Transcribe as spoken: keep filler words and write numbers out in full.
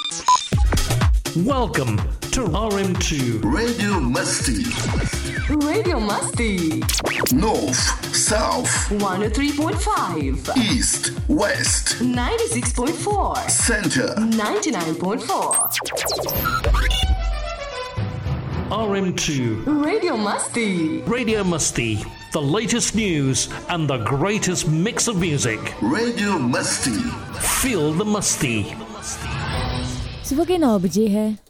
Welcome to R M two Radio Musti. Radio Musti. North, South, one oh three point five. East, West, ninety-six point four. Center, ninety-nine point four. R M two Radio Musti. Radio Musti, the latest news and the greatest mix of music. Radio Musti. Feel the Musti. सुबह के नौ बजे है